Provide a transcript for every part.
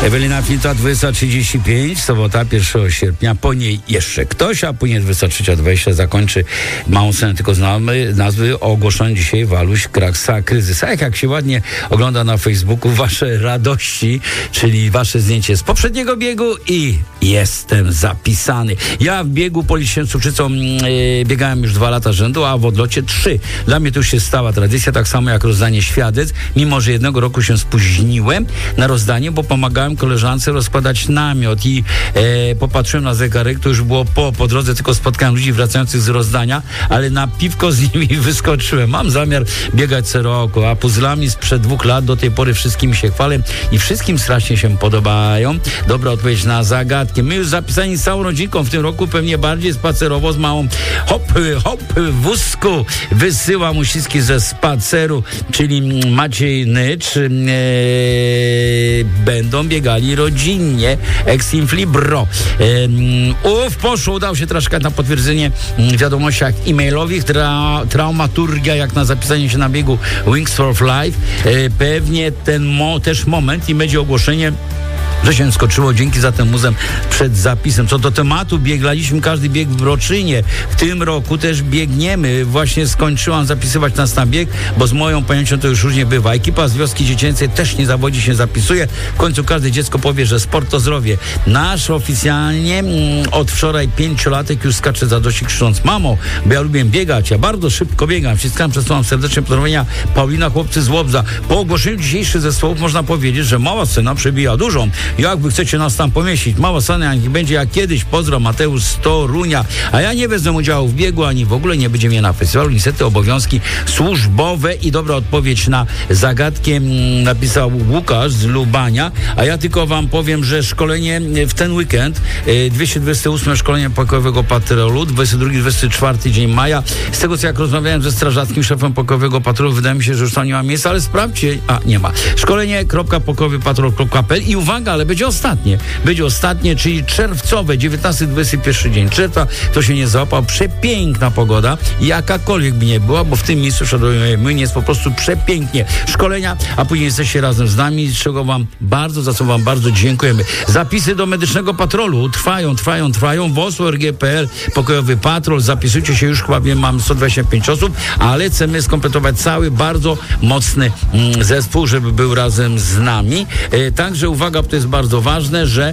Ewelina Filtra 20:35, sobota 1 sierpnia. Po niej jeszcze ktoś, a później 23:20 zakończy małą scenę, tylko znamy nazwy ogłoszony dzisiaj Waluś Kraksa Kryzys. A jak się ładnie ogląda na Facebooku wasze radości, czyli wasze zdjęcie z poprzedniego biegu i jestem zapisany. Ja w biegu Policzkiem z Cukrzycą biegałem już 2 lata rzędu, a w odlocie 3. Dla mnie to już się stała tradycja, tak samo jak rozdanie świadectw, mimo że jednego roku się spóźniłem na rozdanie, bo pomagałem koleżance rozkładać namiot i popatrzyłem na zegarek, to już było po drodze tylko spotkałem ludzi wracających z rozdania, ale na piwko z nimi wyskoczyłem. Mam zamiar biegać co roku, a puzzlami sprzed 2 lat do tej pory wszystkim się chwalę i wszystkim strasznie się podobają. Dobra odpowiedź na zagadkę. My już zapisani z całą rodzinką w tym roku, pewnie bardziej spacerowo z małą hop w wózku. Wysyłam uściski ze spaceru, czyli Maciej Nycz. Będą biegali rodzinnie. Ex-infli bro. Poszło, udało się troszkę na potwierdzenie w wiadomościach e-mailowych. Traumaturgia, jak na zapisanie się na biegu Wings for Life. Pewnie ten też moment i będzie ogłoszenie, że się skoczyło. Dzięki za ten muzem przed zapisem. Co do tematu, bieglaliśmy każdy bieg w Broczynie. W tym roku też biegniemy. Właśnie skończyłam zapisywać nas na bieg, bo z moją pamięcią to już różnie bywa. Ekipa z wioski dziecięcej też nie zawodzi, się zapisuje. W końcu każde dziecko powie, że sport to zdrowie. Nasz oficjalnie od wczoraj 5-latek już skacze za dość, krzycząc: mamo, bo ja lubię biegać, ja bardzo szybko biegam. Wszystkim przesyłam serdecznie pozdrowienia. Paulina, chłopcy z Łobza. Po ogłoszeniu dzisiejszych zespołów można powiedzieć, że mała scena przebija dużą. Jak wy chcecie nas tam pomieścić? Mała scena niech będzie jak kiedyś. Pozdro, Mateusz z Torunia. A ja nie wezmę udziału w biegu, ani w ogóle nie będzie mnie na festiwalu. Niestety obowiązki służbowe. I dobra odpowiedź na zagadkę napisał Łukasz z Lubania. A ja tylko wam powiem, że szkolenie w ten weekend, 228 szkolenie pokojowego patrolu, 22-24 dzień maja. Z tego, co jak rozmawiałem ze strażackim szefem pokojowego patrolu, wydaje mi się, że już tam nie ma miejsca, ale sprawdźcie. Nie ma. Szkolenie.pokojowypatrol.pl i uwaga, ale będzie ostatnie, czyli czerwcowe, 19-21 dzień czerwca. To się nie załapał. Przepiękna pogoda, jakakolwiek by nie była, bo w tym miejscu Młynie jest po prostu przepięknie. Szkolenia, a później jesteście razem z nami, za co wam bardzo dziękujemy. Zapisy do medycznego patrolu trwają. WOS.org.pl, pokojowy patrol. Zapisujcie się już, chyba wiem, mamy 125 osób, ale chcemy skompletować cały bardzo mocny zespół, żeby był razem z nami. Także uwaga, to jest bardzo ważne, że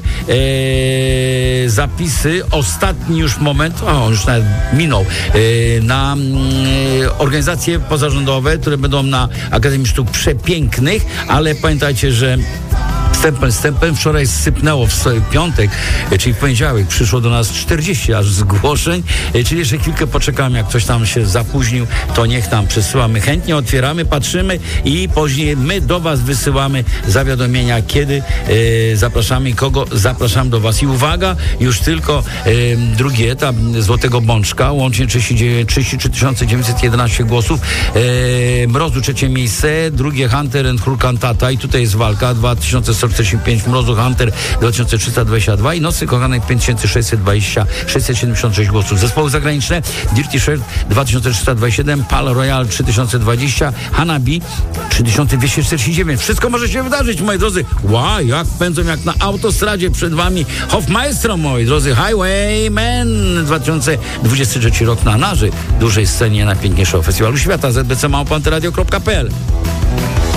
zapisy, ostatni już moment, on już nawet minął, na organizacje pozarządowe, które będą na Akademii Sztuk Przepięknych, ale pamiętajcie, że wstępem wczoraj sypnęło w piątek, czyli w poniedziałek przyszło do nas 40 aż zgłoszeń, czyli jeszcze chwilkę poczekamy, jak ktoś tam się zapóźnił, to niech tam przesyłamy, chętnie otwieramy, patrzymy i później my do was wysyłamy zawiadomienia, kiedy zapraszamy i kogo zapraszamy do was. I uwaga, już tylko drugi etap Złotego Bączka, łącznie 33 911 głosów, Mrozu 3 miejsce, drugie Hunter and Hurkantata i tutaj jest walka, 2145, Mrozu Hunter 2322 i Nocy Kochanek 5676 głosów. Zespoły zagraniczne: Dirty Shirt 2327, Pal Royal 3020, Hanabi 3249. Wszystko może się wydarzyć, moi drodzy. Wow, jak pędzą jak na autostradzie przed wami Hofmaestro, moi drodzy. Highwayman 2023 rok na dużej scenie najpiękniejszego festiwalu świata. zbc@anteradio.pl